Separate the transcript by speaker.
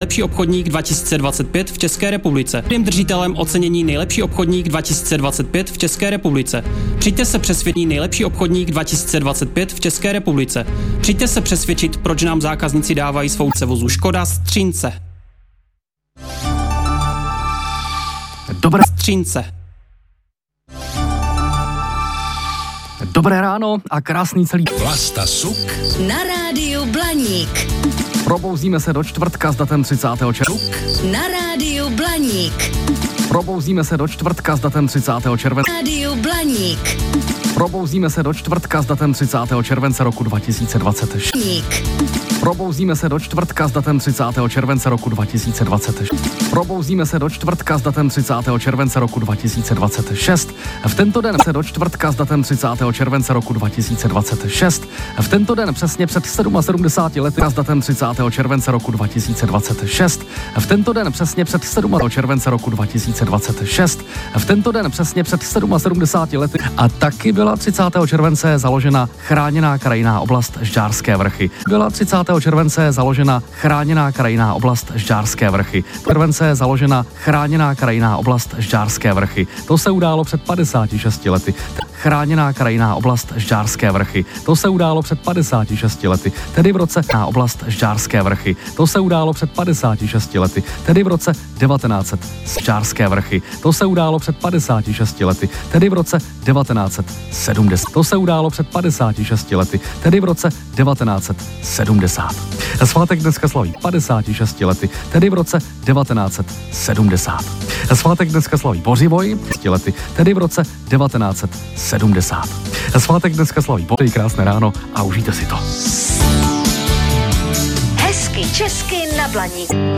Speaker 1: nejlepší obchodník 2025 v České republice. Budeme držitelem ocenění nejlepší obchodník 2025 v České republice. Přijďte se přesvědčit nejlepší obchodník 2025 v České republice. Přijďte se přesvědčit, proč nám zákazníci dávají svou vozu Škoda Střínce.
Speaker 2: Dobré
Speaker 1: Střínce.
Speaker 2: Dobré ráno a krásný celý
Speaker 3: Vlasta Suk
Speaker 4: na rádiu Blaník.
Speaker 2: Probouzíme se do čtvrtka s datem 30. července.
Speaker 4: Na rádiu Blaník.
Speaker 2: Probouzíme se do čtvrtka s datem 30. července.
Speaker 4: Rádiu Blaník.
Speaker 2: Probouzíme se do čtvrtka s datem 30. července roku 2026. Probouzíme se do čtvrtka s datem 30. července roku 2026. Probouzíme se do čtvrtka s datem 30. července roku 2026. V tento den se do čtvrtka s datem 30. července roku 2026. V tento den přesně před 77 lety s datem 30. července roku 2026. V tento den přesně před 7. července roku 2026. V tento den přesně před 77 lety a taky byla 30. července založena chráněná krajinná oblast Žďárské vrchy. Byla 30. července založena chráněná krajinná oblast Žďárské vrchy. Července založena chráněná krajinná oblast Žďárské vrchy. To se událo před 56 lety. Chráněná krajinná oblast Žďárské vrchy. To se událo před 56 lety, tedy v roce na oblast Žďárské vrchy. To se událo před 56 lety, tedy v roce 1900. Žďárské vrchy. To se událo před 56 lety, tedy v roce 1970. To se událo před 56 lety, tedy v roce 1970. Svátek dneska slaví 56 lety, tedy v roce 1970. Svátek dneska slaví Bořivoj, lety, tedy v roce 1970. Svátek dneska slaví Bořivoj, krásné ráno a užijte si to.
Speaker 4: Hezky česky na Blaník.